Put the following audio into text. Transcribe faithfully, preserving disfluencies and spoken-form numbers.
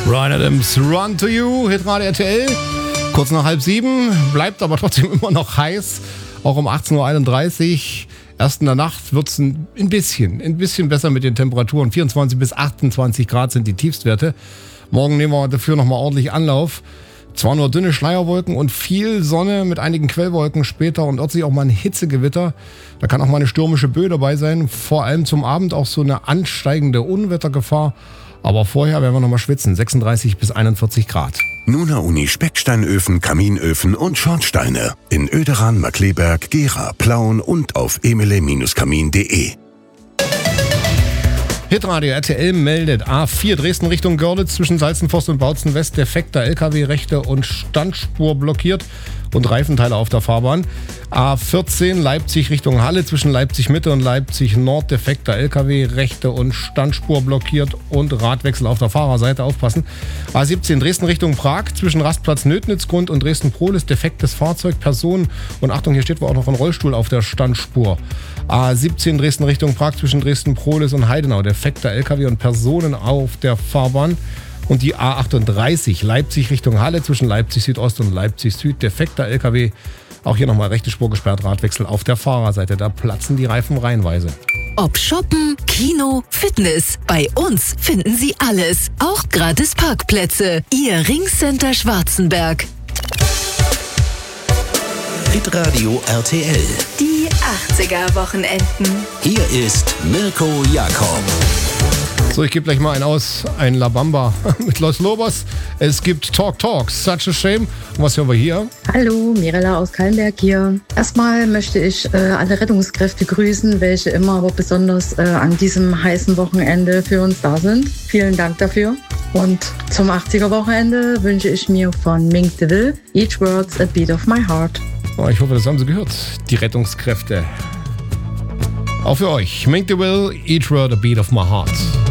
Bryan Adams, Run to You, Hitradio R T L. Kurz nach halb sieben, bleibt aber trotzdem immer noch heiß. Auch um achtzehn Uhr einunddreißig. Erst in der Nacht wird es ein bisschen, ein bisschen besser mit den Temperaturen. vierundzwanzig bis achtundzwanzig Grad sind die Tiefstwerte. Morgen nehmen wir dafür nochmal ordentlich Anlauf. Zwar nur dünne Schleierwolken und viel Sonne mit einigen Quellwolken später und örtlich auch mal ein Hitzegewitter. Da kann auch mal eine stürmische Böe dabei sein. Vor allem zum Abend auch so eine ansteigende Unwettergefahr. Aber vorher werden wir nochmal schwitzen. sechsunddreißig bis einundvierzig Grad. Nuna Uni Specksteinöfen, Kaminöfen und Schornsteine. In Oederan, Markkleeberg, Gera, Plauen und auf emele Kamin punkt de. Hitradio R T L meldet A vier Dresden Richtung Görlitz zwischen Salzenforst und Bautzen West defekter L K W, rechte und Standspur blockiert und Reifenteile auf der Fahrbahn. A vierzehn Leipzig Richtung Halle zwischen Leipzig Mitte und Leipzig Nord defekter L K W, rechte und Standspur blockiert und Radwechsel auf der Fahrerseite, aufpassen. A siebzehn Dresden Richtung Prag zwischen Rastplatz Nödnitzgrund und Dresden-Prohlis defektes Fahrzeug, Personen und Achtung, hier steht wohl auch noch ein Rollstuhl auf der Standspur. A siebzehn Dresden Richtung Prag zwischen Dresden-Prohlis und Heidenau defekter L K W und Personen auf der Fahrbahn. Und die A achtunddreißig Leipzig Richtung Halle zwischen Leipzig Südost und Leipzig Süd defekter L K W. Auch hier nochmal rechte Spur gesperrt, Radwechsel auf der Fahrerseite. Da platzen die Reifen reihenweise. Ob Shoppen, Kino, Fitness, bei uns finden Sie alles. Auch gratis Parkplätze. Ihr Ringcenter Schwarzenberg. Hitradio R T L. Die achtziger-Wochenenden. Hier ist Mirko Jakob. So, ich gebe gleich mal einen aus, ein La Bamba mit Los Lobos. Es gibt Talk Talk, Such a Shame. Und was hören wir hier? Hallo, Mirella aus Kallenberg hier. Erstmal möchte ich äh, alle Rettungskräfte grüßen, welche immer, aber besonders äh, an diesem heißen Wochenende für uns da sind. Vielen Dank dafür. Und zum achtziger-Wochenende wünsche ich mir von Mink DeVille Each Word's a Beat of My Heart. Oh, ich hoffe, das haben Sie gehört, die Rettungskräfte. Auch für euch, Mink DeVille, Each Word a Beat of My Heart.